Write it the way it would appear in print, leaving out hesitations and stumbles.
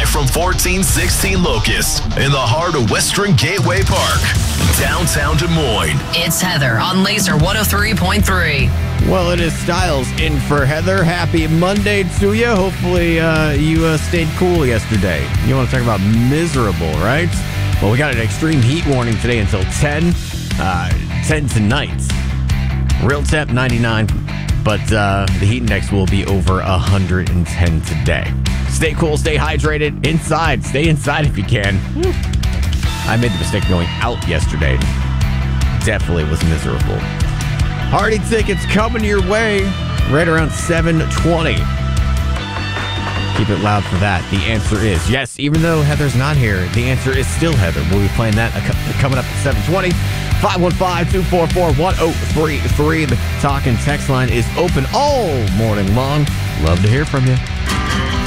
from 1416 Locust in the heart of Western Gateway Park, downtown Des Moines. It's Heather on Laser 103.3. Well, it is Styles in for Heather. Happy Monday to you. Hopefully you stayed cool yesterday. You want to talk about miserable, right? Well, we got an extreme heat warning today until 10 tonight. Real temp 99, but the heat index will be over 110 today. Stay cool, stay hydrated. Inside, stay inside if you can. I made the mistake of going out yesterday. Definitely was miserable. Party tickets coming your way right around 7:20. Keep it loud for that. The answer is yes, even though Heather's not here, the answer is still Heather. We'll be playing that coming up at 7:20. 515-244-1033. The talk and text line is open all morning long. Love to hear from you.